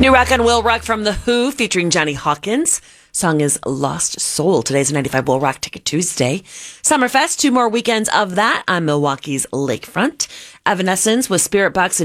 New rock on Will Rock from The Who featuring Johnny Hawkins. Song is Lost Soul. Today's a 95 Will Rock Ticket Tuesday. Summerfest, 2 more weekends of that on Milwaukee's lakefront. Evanescence with Spirit Box and